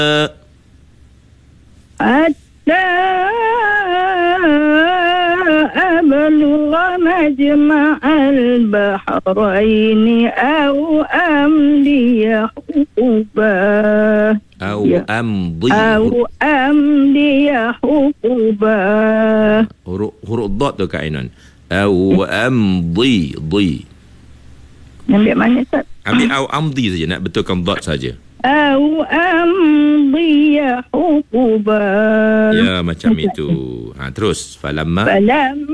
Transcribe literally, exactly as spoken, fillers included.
hatta ablugha majma'al bahraini aw amdiya huquba Au Ya. amdi. aw amdiya huquba. Huruf huruf dot tu Kak Ainon. Au amdi di. Ambil mana Ustaz? Ambil au amdi saja, nak betulkan dot saja. Aw amdiya huquba. Ya, macam itu. Ha, terus falamma Falam